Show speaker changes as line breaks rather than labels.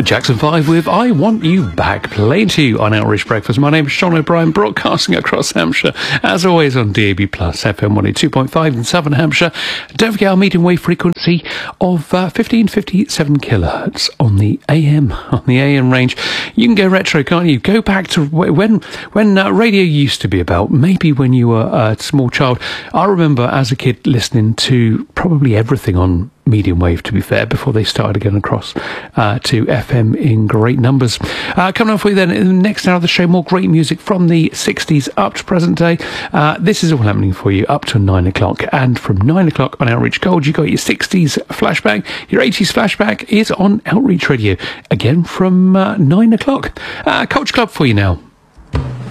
Jackson 5 with I Want You Back, playing to you on Outreach Breakfast. My name is Sean O'Brien, broadcasting across Hampshire, as always on DAB+, FM 102.5 in Southern Hampshire. Don't forget our medium wave frequency of 1557 kilohertz on the AM range. You can go retro, can't you? Go back to when radio used to be about, maybe when you were a small child. I remember as a kid listening to probably everything on medium wave, to be fair, before they started going across to FM in great numbers. Coming up for you then in the next hour of the show, more great music from the 60s up to present day. This is all happening for you up to 9 o'clock, and from 9 o'clock on Outreach Gold you got your 60s flashback. Your 80s flashback is on Outreach Radio again from 9 o'clock. Culture Club for you now.